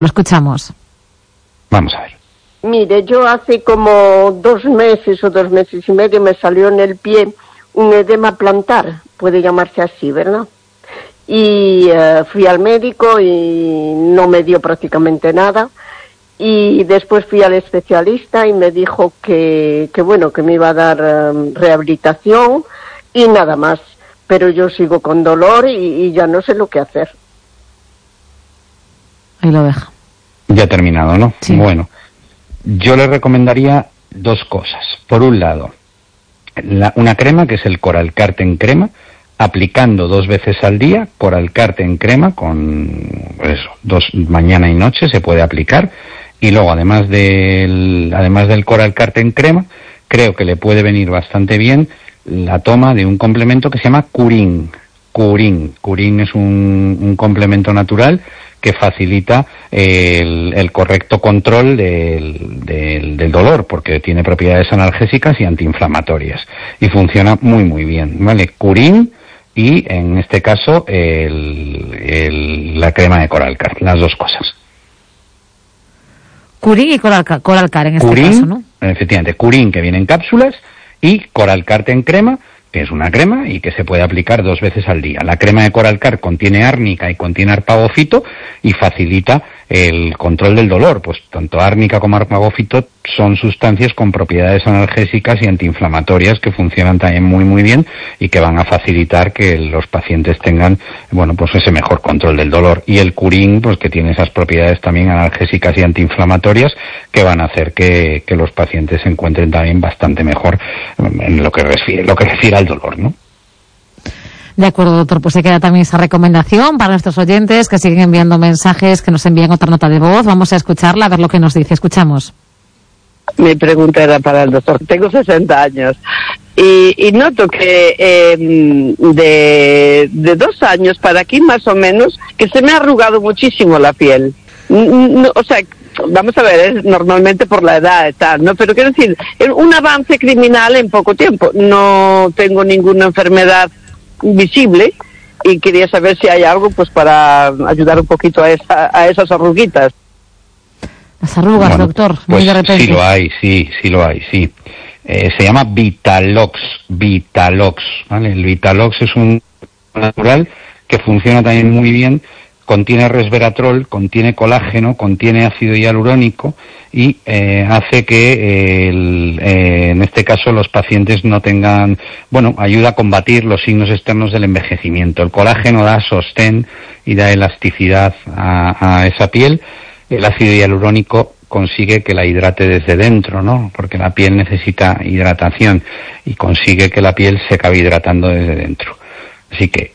Lo escuchamos. Vamos a ver. Mire, yo hace como 2 meses o 2 meses y medio me salió en el pie un edema plantar, puede llamarse así, ¿verdad? Y fui al médico y no me dio prácticamente nada. Y después fui al especialista y me dijo que bueno, que me iba a dar rehabilitación y nada más. Pero yo sigo con dolor y ya no sé lo que hacer. Ahí lo deja. Ya ha terminado, ¿no? Sí. Bueno, yo le recomendaría 2 cosas. Por un lado, una crema que es el Coralcart en crema, aplicando 2 veces al día, Coralcart en crema, con eso, 2 mañana y noche se puede aplicar. Y luego, además del Coralcart en crema, creo que le puede venir bastante bien la toma de un complemento que se llama Curín. Curín es un complemento natural que facilita el correcto control del dolor, porque tiene propiedades analgésicas y antiinflamatorias. Y funciona muy, muy bien, ¿vale? Curín y, en este caso, la crema de Coralcart, las 2 cosas. Curín y Coralcart en este caso, ¿no? Efectivamente, Curín, que viene en cápsulas, y Coralcart en crema, que es una crema y que se puede aplicar 2 veces al día. La crema de Coralcart contiene árnica y contiene arpagofito y facilita el control del dolor. Pues tanto árnica como arpagofito son sustancias con propiedades analgésicas y antiinflamatorias que funcionan también muy, muy bien y que van a facilitar que los pacientes tengan, bueno, pues ese mejor control del dolor. Y el Curín, pues que tiene esas propiedades también analgésicas y antiinflamatorias que van a hacer que los pacientes se encuentren también bastante mejor en lo que refiere al dolor, ¿no? De acuerdo, doctor, pues se queda también esa recomendación para nuestros oyentes que siguen enviando mensajes, que nos envíen otra nota de voz. Vamos a escucharla, a ver lo que nos dice. Escuchamos. Mi pregunta era para el doctor. Tengo 60 años y noto que de 2 años para aquí más o menos que se me ha arrugado muchísimo la piel. O sea, vamos a ver, es normalmente por la edad y tal, ¿no? Pero quiero decir, un avance criminal en poco tiempo. No tengo ninguna enfermedad visible y quería saber si hay algo pues para ayudar un poquito a esas arruguitas. Las arrugas, bueno, doctor, pues muy de repente. Sí lo hay, sí se llama Vitalox, ¿vale? El Vitalox es un natural que funciona también muy bien. Contiene resveratrol, contiene colágeno, contiene ácido hialurónico y hace que, en este caso, los pacientes no tengan, bueno, ayuda a combatir los signos externos del envejecimiento. El colágeno da sostén y da elasticidad a esa piel. El ácido hialurónico consigue que la hidrate desde dentro, ¿no? Porque la piel necesita hidratación y consigue que la piel se acabe hidratando desde dentro. Así que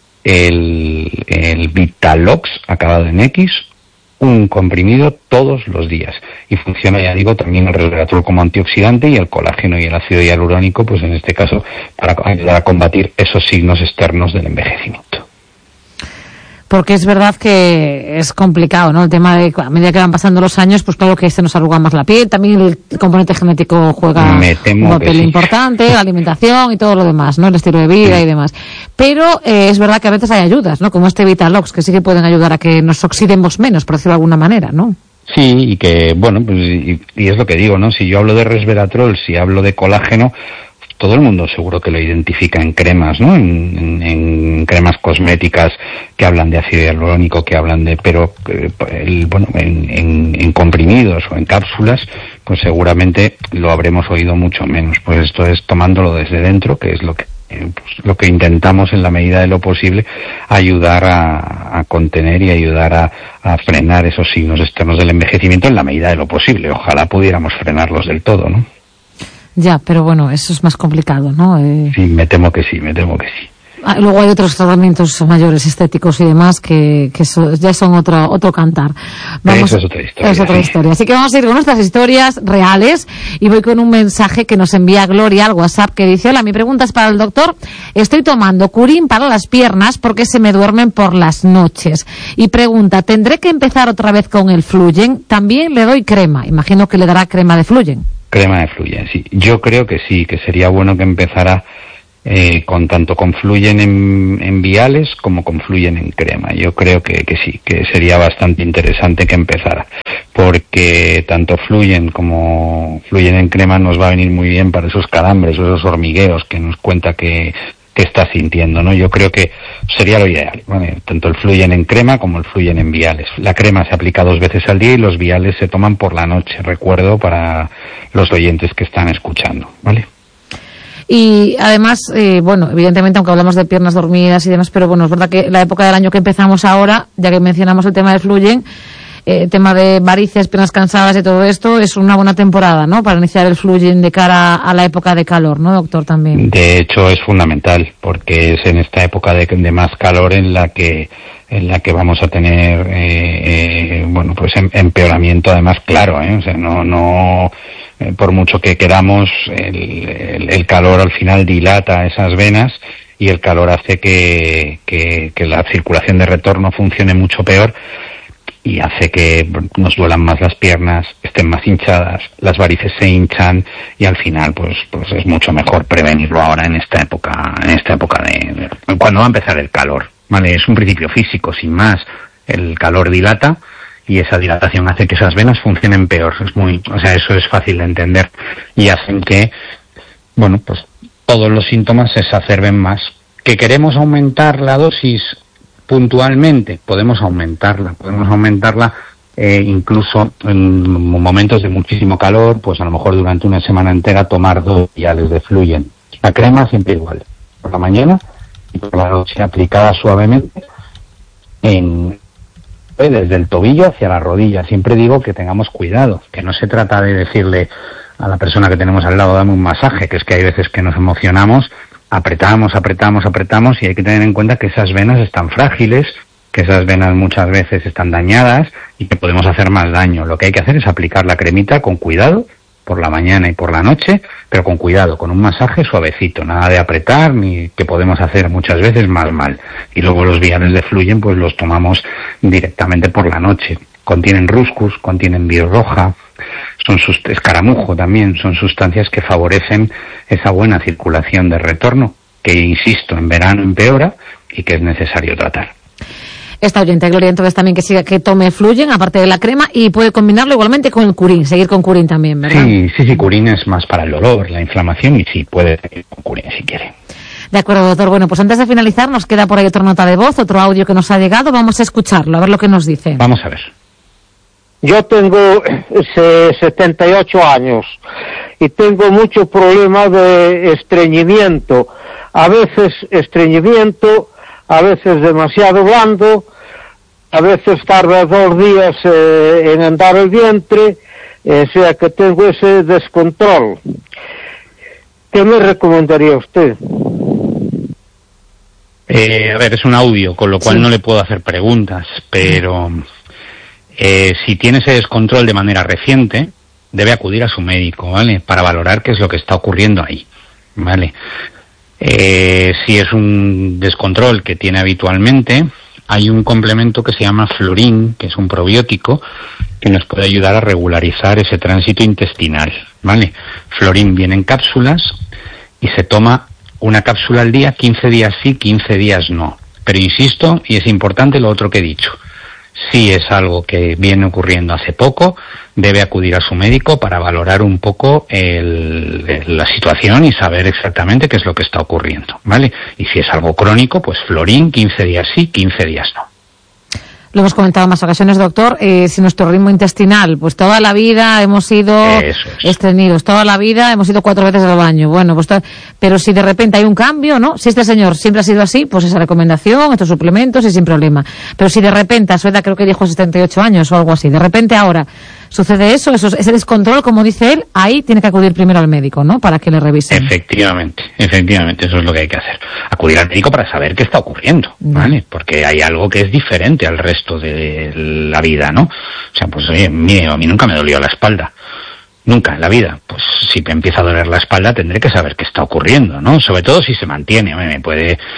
el Vitalox, acabado en X, un comprimido todos los días. Y funciona, ya digo, también el resveratrol como antioxidante y el colágeno y el ácido hialurónico, pues en este caso, para ayudar a combatir esos signos externos del envejecimiento. Porque es verdad que es complicado, ¿no? El tema de, a medida que van pasando los años, pues claro que se nos arruga más la piel. También el componente genético juega un papel importante, la alimentación y todo lo demás, ¿no? El estilo de vida y demás. Pero es verdad que a veces hay ayudas, ¿no? Como este Vitalox, que sí que pueden ayudar a que nos oxidemos menos, por decirlo de alguna manera, ¿no? Sí, y que, bueno, pues, y es lo que digo, ¿no? Si yo hablo de resveratrol, si hablo de colágeno, todo el mundo seguro que lo identifica en cremas, ¿no? En cremas cosméticas que hablan de ácido hialurónico, que hablan de, pero bueno, en comprimidos o en cápsulas, pues seguramente lo habremos oído mucho menos. Pues esto es tomándolo desde dentro, que es lo que intentamos en la medida de lo posible ayudar a contener y ayudar a frenar esos signos externos del envejecimiento en la medida de lo posible. Ojalá pudiéramos frenarlos del todo, ¿no? Ya, pero bueno, eso es más complicado, ¿no? Sí, me temo que sí. Luego hay otros tratamientos mayores, estéticos y demás, que ya son otro cantar. Eso es otra historia. Es otra historia. Así que vamos a ir con nuestras historias reales y voy con un mensaje que nos envía Gloria al WhatsApp que dice: hola, mi pregunta es para el doctor. Estoy tomando Curín para las piernas porque se me duermen por las noches. Y pregunta, ¿tendré que empezar otra vez con el Fluyen? También le doy crema. Imagino que le dará crema de Fluyen. Crema de Fluyen, sí. Yo creo que sí, que sería bueno que empezara tanto confluyen en viales como confluyen en crema. Yo creo que sí, que sería bastante interesante que empezara, porque tanto fluyen como fluyen en crema nos va a venir muy bien para esos calambres, esos hormigueos que nos cuenta que está sintiendo, ¿no? Yo creo que sería lo ideal, ¿vale? Tanto el fluyen en crema como el fluyen en viales. La crema se aplica 2 veces al día y los viales se toman por la noche, recuerdo para los oyentes que están escuchando, ¿vale? Y además, bueno, evidentemente, aunque hablamos de piernas dormidas y demás, pero bueno, es verdad que la época del año que empezamos ahora, ya que mencionamos el tema del fluyen, tema de varices, piernas cansadas y todo esto, es una buena temporada, ¿no?, para iniciar el fluyen de cara a la época de calor, ¿no, doctor? También. De hecho, es fundamental, porque es en esta época de más calor en la que vamos a tener, bueno, pues empeoramiento, además, claro, o sea, no por mucho que queramos, el calor al final dilata esas venas y el calor hace que la circulación de retorno funcione mucho peor y hace que nos duelan más las piernas, estén más hinchadas, las varices se hinchan y al final pues es mucho mejor prevenirlo ahora en esta época de cuando va a empezar el calor, ¿vale? Es un principio físico, sin más. El calor dilata y esa dilatación hace que esas venas funcionen peor. Eso es fácil de entender y hacen que, bueno, pues todos los síntomas se exacerben más. ¿Que queremos aumentar la dosis puntualmente? Podemos aumentarla incluso en momentos de muchísimo calor, pues a lo mejor durante una semana entera tomar 2 viales de fluyen. La crema siempre igual, por la mañana y por la noche, aplicada suavemente desde el tobillo hacia la rodilla. Siempre digo que tengamos cuidado, que no se trata de decirle a la persona que tenemos al lado, dame un masaje, que es que hay veces que nos emocionamos, apretamos y hay que tener en cuenta que esas venas están frágiles, que esas venas muchas veces están dañadas y que podemos hacer más daño. Lo que hay que hacer es aplicar la cremita con cuidado por la mañana y por la noche, pero con cuidado, con un masaje suavecito, nada de apretar, ni que podemos hacer muchas veces más mal. Y luego los viales de fluyen, pues los tomamos directamente por la noche. Contienen ruscus, contienen birroja, escaramujo también, son sustancias que favorecen esa buena circulación de retorno, que insisto, en verano empeora y que es necesario tratar. Esta oyente, Gloria, entonces también que tome fluyen, aparte de la crema, y puede combinarlo igualmente con el curín, seguir con curín también, ¿verdad? Sí, curín es más para el dolor, la inflamación, y sí, puede seguir con curín si quiere. De acuerdo, doctor. Bueno, pues antes de finalizar, nos queda por ahí otra nota de voz, otro audio que nos ha llegado. Vamos a escucharlo, a ver lo que nos dice. Vamos a ver. Yo tengo 78 años y tengo mucho problema de estreñimiento. A veces estreñimiento, a veces demasiado blando, a veces tarda 2 días en andar el vientre, o sea que tengo ese descontrol. ¿Qué me recomendaría usted? A ver, es un audio, con lo cual no le puedo hacer preguntas, pero si tiene ese descontrol de manera reciente, debe acudir a su médico, ¿vale?, para valorar qué es lo que está ocurriendo ahí, ¿vale? Si es un descontrol que tiene habitualmente, hay un complemento que se llama Florin, que es un probiótico que nos puede ayudar a regularizar ese tránsito intestinal, ¿vale? Florin viene en cápsulas y se toma una cápsula al día, 15 días sí, 15 días no. Pero insisto, y es importante lo otro que he dicho, si es algo que viene ocurriendo hace poco, debe acudir a su médico para valorar un poco la situación y saber exactamente qué es lo que está ocurriendo, ¿vale? Y si es algo crónico, pues Florin, 15 días sí, 15 días no. Lo hemos comentado en más ocasiones, doctor, si nuestro ritmo intestinal, pues toda la vida hemos sido estreñidos, toda la vida hemos ido 4 veces al baño, bueno, pues pero si de repente hay un cambio, ¿no? Si este señor siempre ha sido así, pues esa recomendación, estos suplementos y sin problema. Pero si de repente, a su edad creo que dijo 78 años o algo así, de repente ahora sucede ese descontrol, como dice él, ahí tiene que acudir primero al médico, ¿no?, para que le revisen. Efectivamente, eso es lo que hay que hacer. Acudir al médico para saber qué está ocurriendo, ¿vale? Porque hay algo que es diferente al resto de la vida, ¿no? O sea, pues oye, mire, a mí nunca me dolió la espalda. Nunca en la vida. Pues si me empieza a doler la espalda tendré que saber qué está ocurriendo, ¿no? Sobre todo si se mantiene. Me puede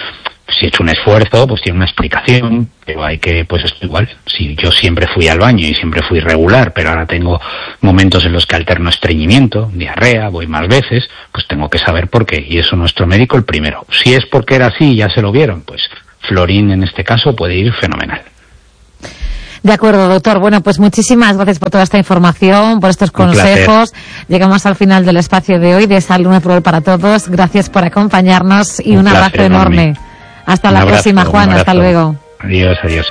Si he hecho un esfuerzo, pues tiene una explicación, pero hay que, pues es igual. Si yo siempre fui al baño y siempre fui regular, pero ahora tengo momentos en los que alterno estreñimiento, diarrea, voy más veces, pues tengo que saber por qué. Y eso nuestro médico el primero. Si es porque era así y ya se lo vieron, pues Florín en este caso puede ir fenomenal. De acuerdo, doctor. Bueno, pues muchísimas gracias por toda esta información, por estos consejos. Llegamos al final del espacio de hoy de Salud Natural para Todos. Gracias por acompañarnos y un abrazo enorme. Hasta la próxima, Juan. Hasta luego. Adiós, adiós.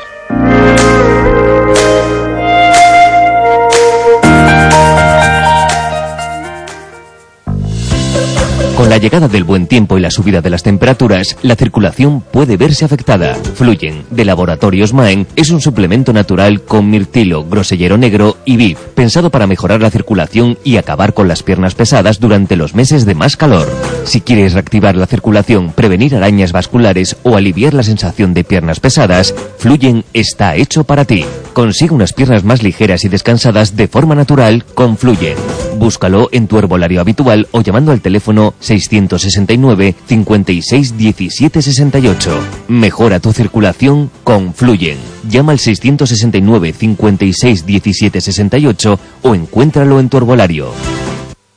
Con la llegada del buen tiempo y la subida de las temperaturas, la circulación puede verse afectada. Fluyen, de Laboratorios Maen, es un suplemento natural con mirtilo, grosellero negro y BIF, pensado para mejorar la circulación y acabar con las piernas pesadas durante los meses de más calor. Si quieres reactivar la circulación, prevenir arañas vasculares o aliviar la sensación de piernas pesadas, Fluyen está hecho para ti. Consigue unas piernas más ligeras y descansadas de forma natural con Fluyen. Búscalo en tu herbolario habitual o llamando al teléfono 669 56 17 68. Mejora tu circulación con Fluyen. Llama al 669 56 17 68 o encuéntralo en tu herbolario.